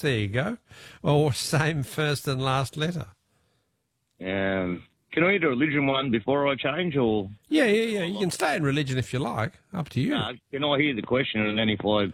There you go. Or same first and last letter. Can I do a religion one before I change, or? Yeah. You can stay in religion if you like. Up to you. Can I hear the question and then if I...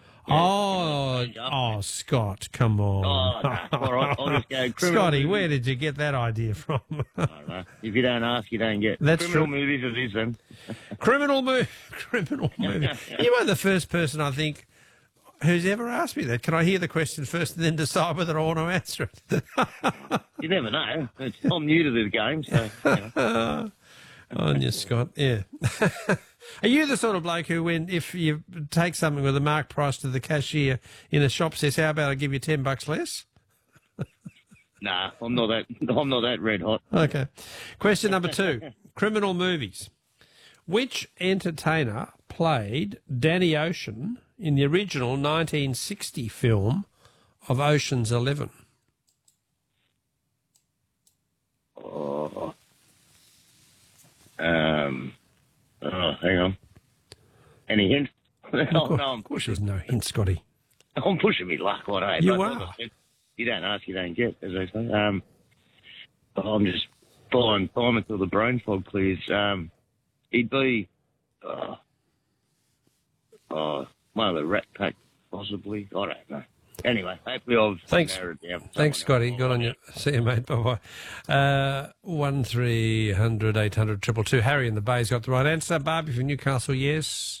Scott, come on. Oh, no. All right, I'll just go. Scotty, where did you get that idea from? I don't know. If you don't ask, you don't get. That's criminal true. movies it is, then. Criminal movie. You are the first person, I think, who's ever asked me that. Can I hear the question first and then decide whether I want to answer it? You never know. I'm new to the game, so... You know. On you, Scott, yeah. Are you the sort of bloke who, if you take something with a marked price to the cashier in a shop, says, how about I give you $10 less? Nah, I'm not that red hot. Okay. Question number 2. Criminal movies. Which entertainer played Danny Ocean in the original 1960 film of Ocean's 11? Hang on. Any hint? Of course there's no hint, Scotty. I'm pushing me luck, what, eh? You Like are. I said, you don't ask, you don't get, as they say. I'm just buying time until the brain fog clears. He'd be one of the Rat Pack, possibly. I don't know. Anyway, hopefully I've narrowed it down. Thanks, Scotty. Good on you. See you, mate. Bye-bye. 1300 800 222. Harry in the Bay's got the right answer. Barbie from Newcastle, yes.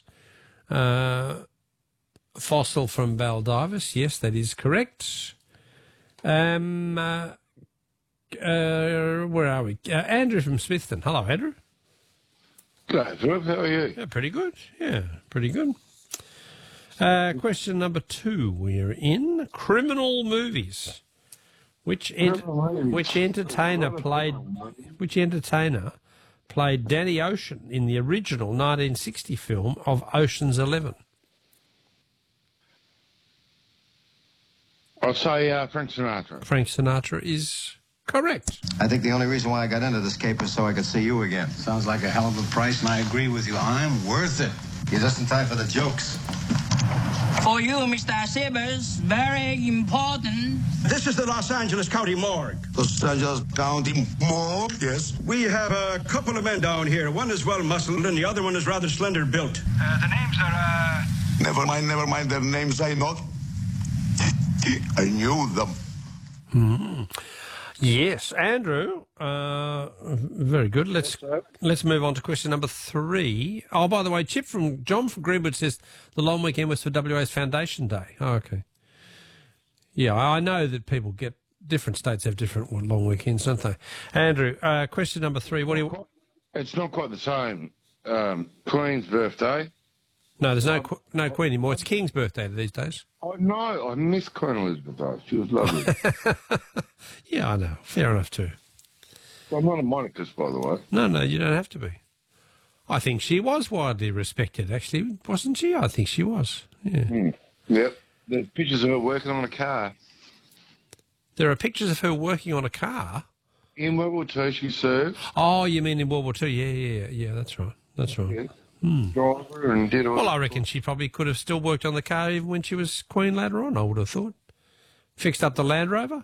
Fossil from Baldivis, yes, that is correct. Where are we? Andrew from Smithton. Hello, Andrew. Hello, Philip. How are you? Yeah, pretty good. Yeah, pretty good. Question number 2. We're in criminal movies. Which entertainer played Danny Ocean in the original 1960 film of Ocean's 11? I'll say Frank Sinatra. Frank Sinatra is correct. I think the only reason why I got into this cape is so I could see you again. Sounds like a hell of a price, and I agree with you. I'm worth it. You're just in time for the jokes. For you, Mr. Sibbers, very important. This is the Los Angeles County Morgue. Los Angeles County Morgue, yes. We have a couple of men down here. One is well-muscled and the other one is rather slender built. The names are, Never mind their names, I know. I knew them. Yes, Andrew. Very good. Let's move on to question number 3. Oh, by the way, John from Greenwood says the long weekend was for WA's Foundation Day. Oh, okay. Yeah, I know that people get different states have different long weekends, don't they? Andrew, question number 3. What do you? It's not quite the same. Queen's birthday. No, there's no Queen anymore. It's King's birthday these days. Oh, no, I miss Queen Elizabeth, though. She was lovely. Yeah, I know. Fair enough, too. I'm not a monarchist, by the way. No, you don't have to be. I think she was widely respected, actually, wasn't she? I think she was, yeah. Yep. There's pictures of her working on a car. There are pictures of her working on a car? In World War II, she served. Oh, you mean in World War II? Yeah, that's right. Yeah. Driver and did all. Well, I reckon she probably could have still worked on the car even when she was Queen later on, I would have thought. Fixed up the Land Rover?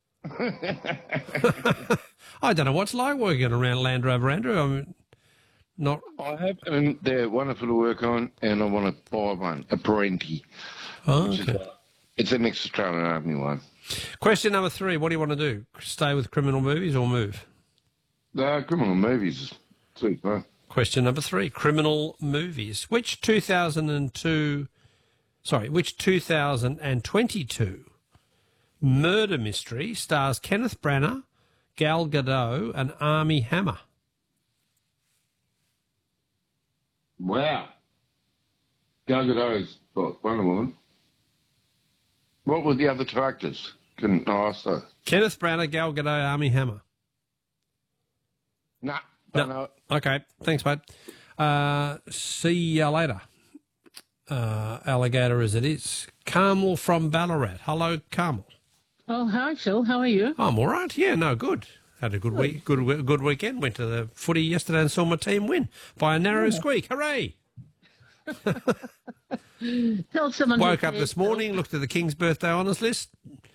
I don't know what's like working around Land Rover, Andrew. I have, and they're wonderful to work on, and I want to buy one, a Parenti. Oh, okay. It's an ex-Australian Army one. Question number 3. What do you want to do? Stay with criminal movies or move? Criminal movies. Sweet, man. Question number 3. Criminal movies. Which 2022 murder mystery stars Kenneth Branagh, Gal Gadot and Armie Hammer? Wow. Gal Gadot's Wonder Woman. What were the other two actors? Couldn't ask those. Kenneth Branagh, Gal Gadot, Armie Hammer. Nah, don't know it. Okay, thanks, mate. See you later. Alligator as it is. Carmel from Ballarat. Hello, Carmel. Oh, hi, Phil. How are you? I'm all right. Yeah, no, good. Had a good week. Good weekend. Went to the footy yesterday and saw my team win by a narrow squeak. Hooray! Tell someone. Woke up this morning, looked at the King's birthday honours list.